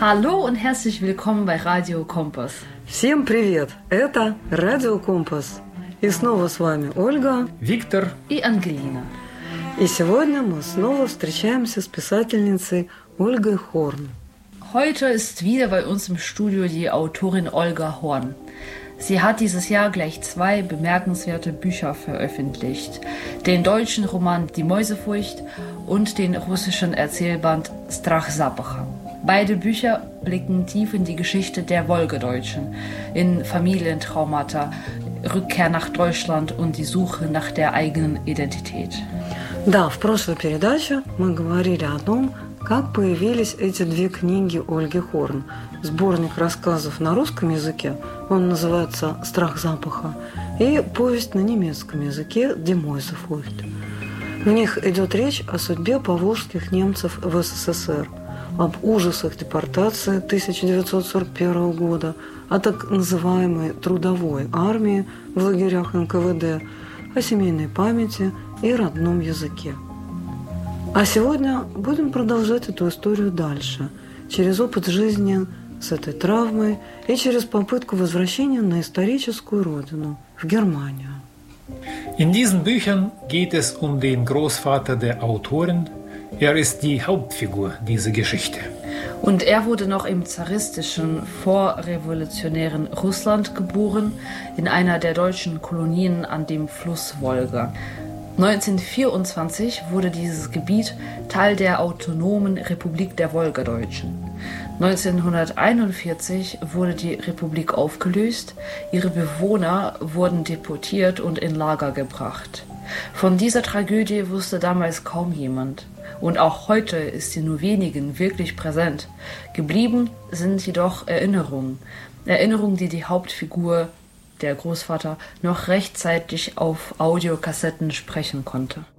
Hallo und herzlich willkommen bei Radio Kompass. Всем привет! Это Радио Компас. И снова с вами Ольга, Виктор и Ангелина. И сегодня мы снова встречаемся с писательницей Ольгой Хорn. Heute ist wieder bei uns im Studio die Autorin Olga Horn. Sie hat dieses Jahr gleich 2 bemerkenswerte Bücher veröffentlicht. Den deutschen Roman Die Mäusefurcht und den russischen Erzählband Strach Zapacha. Beide Bücher blicken tief in die Geschichte der Wolgadeutschen, in Familientraumata, Rückkehr nach Deutschland und die Suche nach der eigenen Identität. Да, в прошлой передаче мы говорили о том, как появились эти 2 книги Ольги Хорн. Сборник рассказов на русском языке, он называется «Страх запаха», и повесть на немецком языке «Die Mäusefurcht». В них идет речь о судьбе поволжских немцев в СССР, об ужасах депортации 1941 года, о так называемой трудовой армии в лагерях НКВД, о семейной памяти и родном языке. А сегодня будем продолжать эту историю дальше, через опыт жизни с этой травмой и через попытку возвращения на историческую родину, в Германию. In diesen Büchern geht es um den Großvater der Autorin. Er ist die Hauptfigur dieser Geschichte. Und er wurde noch im zaristischen, vorrevolutionären Russland geboren, in einer der deutschen Kolonien an dem Fluss Wolga. 1924 wurde dieses Gebiet Teil der autonomen Republik der Wolgadeutschen. 1941 wurde die Republik aufgelöst, ihre Bewohner wurden deportiert und in Lager gebracht. Von dieser Tragödie wusste damals kaum jemand. Und auch heute ist sie nur wenigen wirklich präsent. Geblieben sind jedoch Erinnerungen. Erinnerungen, die die Hauptfigur, der Großvater, noch rechtzeitig auf Audiokassetten sprechen konnte.